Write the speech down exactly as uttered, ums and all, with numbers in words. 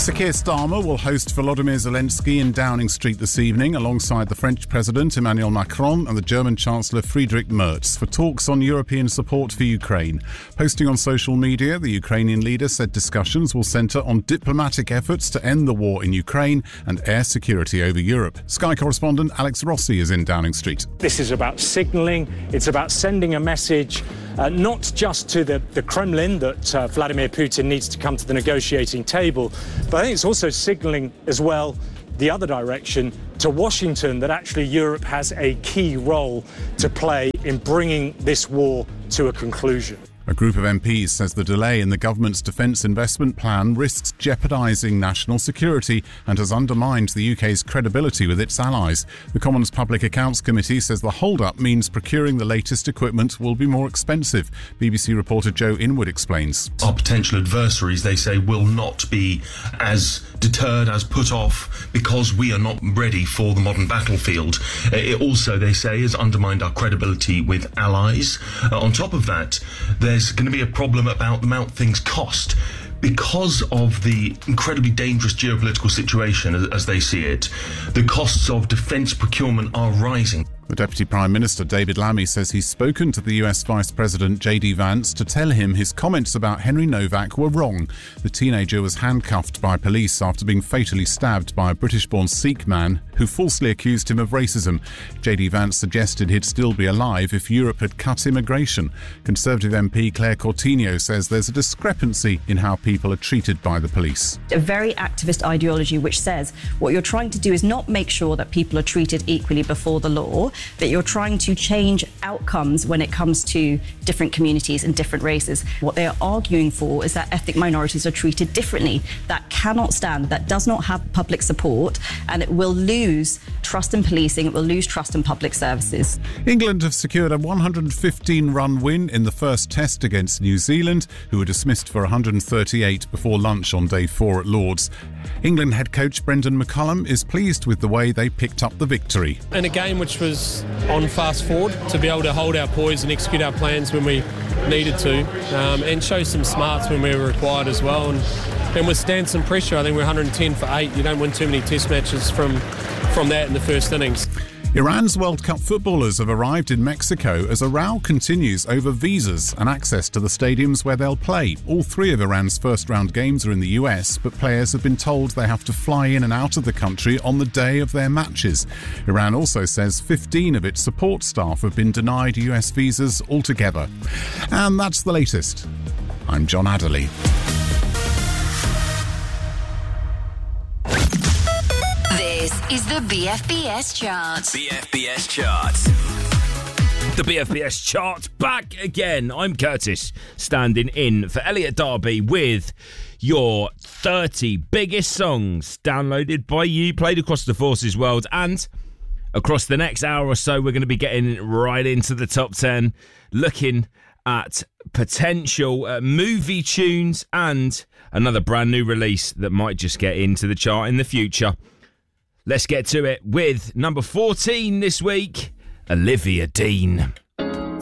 Sir Keir Starmer will host Volodymyr Zelensky in Downing Street this evening alongside the French President Emmanuel Macron and the German Chancellor Friedrich Merz for talks on European support for Ukraine. Posting on social media, the Ukrainian leader said discussions will centre on diplomatic efforts to end the war in Ukraine and air security over Europe. Sky correspondent Alex Rossi is in Downing Street. This is about signalling, it's about sending a message Uh, not just to the, the Kremlin that uh, Vladimir Putin needs to come to the negotiating table, but I think it's also signalling as well the other direction to Washington that actually Europe has a key role to play in bringing this war to a conclusion. A group of M Ps says the delay in the government's defence investment plan risks jeopardising national security and has undermined the U K's credibility with its allies. The Commons Public Accounts Committee says the hold-up means procuring the latest equipment will be more expensive. B B C reporter Joe Inwood explains. Our potential adversaries, they say, will not be as deterred, as put off, because we are not ready for the modern battlefield. It also, they say, has undermined our credibility with allies. Uh, on top of that, there's going to be a problem about the amount things cost. Because of the incredibly dangerous geopolitical situation, as, as they see it, the costs of defence procurement are rising. The Deputy Prime Minister, David Lammy, says he's spoken to the U S Vice President J D Vance to tell him his comments about Henry Novak were wrong. The teenager was handcuffed by police after being fatally stabbed by a British-born Sikh man who falsely accused him of racism. J D Vance suggested he'd still be alive if Europe had cut immigration. Conservative M P Claire Coutinho says there's a discrepancy in how people are treated by the police. A very activist ideology which says what you're trying to do is not make sure that people are treated equally before the law, that you're trying to change outcomes when it comes to different communities and different races. What they are arguing for is that ethnic minorities are treated differently. That cannot stand, that does not have public support, and it will lose trust in policing, it will lose trust in public services. England have secured a one hundred fifteen run win in the first test against New Zealand, who were dismissed for one hundred thirty-eight before lunch on day four at Lord's. England head coach Brendan McCullum is pleased with the way they picked up the victory. In a game which was on fast forward, to be able to hold our poise and execute our plans when we needed to, um, and show some smarts when we were required as well, and, and withstand some pressure. I think we're one hundred ten for eight. You don't win too many test matches from, from that in the first innings. Iran's World Cup footballers have arrived in Mexico as a row continues over visas and access to the stadiums where they'll play. All three of Iran's first-round games are in the U S, but players have been told they have to fly in and out of the country on the day of their matches. Iran also says fifteen of its support staff have been denied U S visas altogether. And that's the latest. I'm John Adderley. Is the B F B S chart. B F B S chart. The B F B S chart back again. I'm Curtis, standing in for Elliot Darby with your thirty biggest songs downloaded by you, played across the Forces world, and across the next hour or so, we're going to be getting right into the top ten, looking at potential uh, movie tunes and another brand new release that might just get into the chart in the future. Let's get to it with number fourteen this week, Olivia Dean.